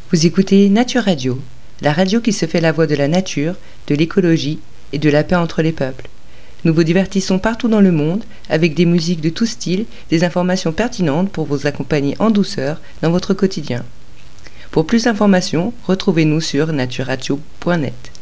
Vous écoutez Nature Radio, la radio qui se fait la voix de la nature, de l'écologie et de la paix entre les peuples. Nous vous divertissons partout dans le monde avec des musiques de tout style, des informations pertinentes pour vous accompagner en douceur dans votre quotidien. Pour plus d'informations, retrouvez-nous sur natureradio.net.